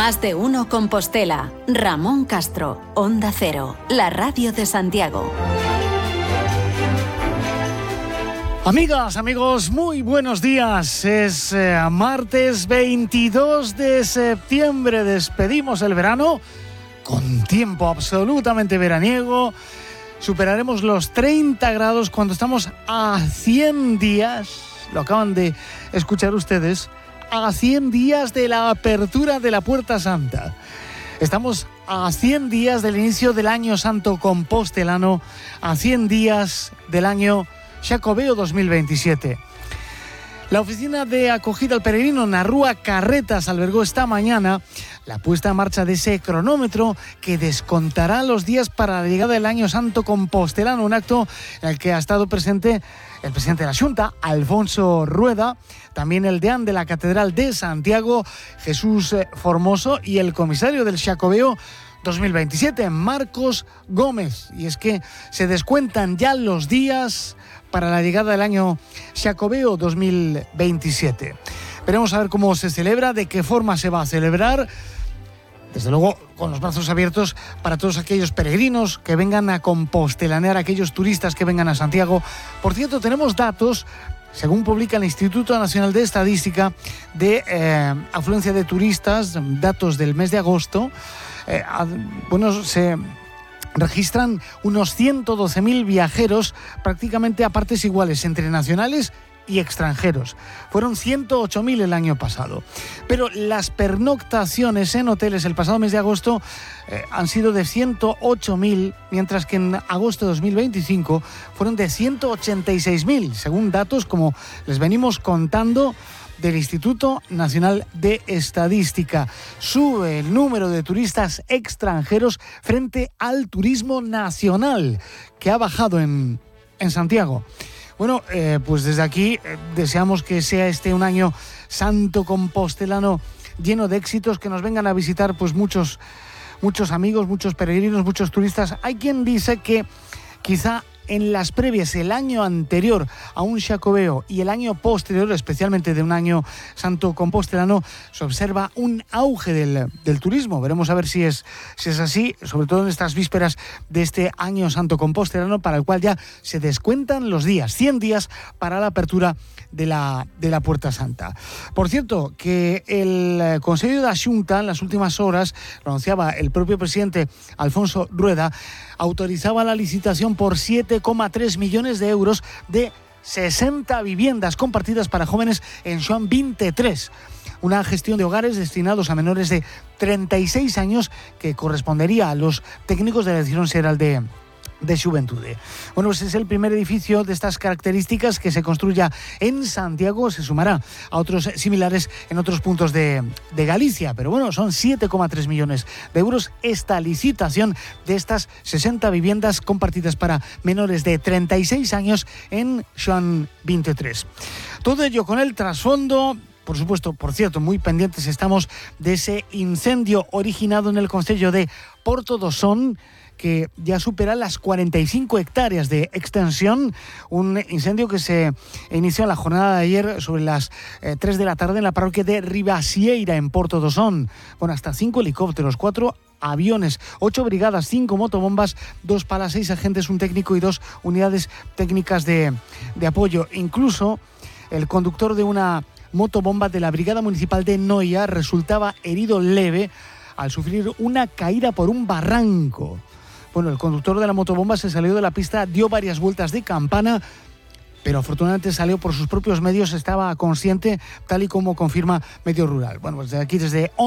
Más de uno Compostela. Ramón Castro, Onda Cero, la radio de Santiago. Amigas, amigos, muy buenos días. Es martes 22 de septiembre. Despedimos el verano con tiempo absolutamente veraniego. Superaremos los 30 grados cuando estamos a 100 días, lo acaban de escuchar ustedes, a 100 días de la apertura de la Puerta Santa. Estamos a 100 días del inicio del Año Santo Compostelano, a 100 días del año Xacobeo 2027. La oficina de acogida al peregrino Narrúa Carretas albergó esta mañana la puesta en marcha de ese cronómetro que descontará los días para la llegada del Año Santo Compostelano, un acto en el que ha estado presente el presidente de la Xunta, Alfonso Rueda, también el deán de la Catedral de Santiago, Jesús Formoso, y el comisario del Xacobeo 2027, Marcos Gómez. Y es que se descuentan ya los días para la llegada del año Xacobeo 2027. Veremos a ver cómo se celebra, de qué forma se va a celebrar. Desde luego, con los brazos abiertos para todos aquellos peregrinos que vengan a compostelanear, aquellos turistas que vengan a Santiago. Por cierto, tenemos datos, según publica el Instituto Nacional de Estadística, de afluencia de turistas, datos del mes de agosto. Se registran unos 112.000 viajeros, prácticamente a partes iguales, entre nacionales y extranjeros. Fueron 108.000 el año pasado. Pero las pernoctaciones en hoteles el pasado mes de agosto han sido de 108.000, mientras que en agosto de 2025 fueron de 186.000, según datos, como les venimos contando, del Instituto Nacional de Estadística. Sube el número de turistas extranjeros frente al turismo nacional, que ha bajado en Santiago. Bueno, pues desde aquí deseamos que sea este un año santo compostelano lleno de éxitos, que nos vengan a visitar pues muchos amigos, muchos peregrinos, muchos turistas. Hay quien dice que quizá en las previas, el año anterior a un Xacobeo y el año posterior, especialmente de un año santo compostelano, se observa un auge del turismo. Veremos a ver si es así, sobre todo en estas vísperas de este año santo compostelano, para el cual ya se descuentan los días, 100 días para la apertura de la Puerta Santa. Por cierto, que el Consejo de la Xunta en las últimas horas, lo anunciaba el propio presidente Alfonso Rueda, autorizaba la licitación por 7,3 millones de euros de 60 viviendas compartidas para jóvenes en Xoán 23. Una gestión de hogares destinados a menores de 36 años que correspondería a los técnicos de la Dirección Xeral de Xuventude. Bueno, pues es el primer edificio de estas características que se construya en Santiago. Se sumará a otros similares en otros puntos de Galicia, pero bueno, son 7,3 millones de euros esta licitación de estas 60 viviendas compartidas para menores de 36 años en Xoán 23. Todo ello con el trasfondo, por supuesto, por cierto, muy pendientes estamos de ese incendio originado en el concello de Porto do Son, que ya supera las 45 hectáreas de extensión. Un incendio que se inició en la jornada de ayer sobre las 3 de la tarde en la parroquia de Ribasieira, en Porto do Son. Bueno, hasta 5 helicópteros, 4 aviones, 8 brigadas, 5 motobombas, 2 palas, 6 agentes, un técnico y 2 unidades técnicas de apoyo. Incluso el conductor de una motobomba de la Brigada Municipal de Noia resultaba herido leve al sufrir una caída por un barranco. Bueno, el conductor de la motobomba se salió de la pista, dio varias vueltas de campana, pero afortunadamente salió por sus propios medios, estaba consciente, tal y como confirma Medio Rural. Bueno, pues desde aquí, desde